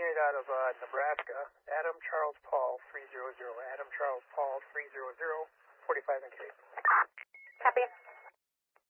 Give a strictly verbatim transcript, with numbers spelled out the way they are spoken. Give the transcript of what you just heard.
unit out of uh, Nebraska, Adam Charles Paul, three zero zero. Adam Charles Paul, three zero zero, forty-five and Cape. Copy.